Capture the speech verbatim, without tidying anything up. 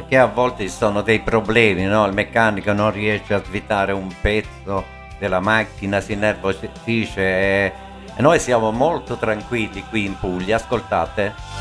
perché a volte ci sono dei problemi, no? Il meccanico non riesce a svitare un pezzo della macchina, si innervosisce e, e noi siamo molto tranquilli qui in Puglia. Ascoltate.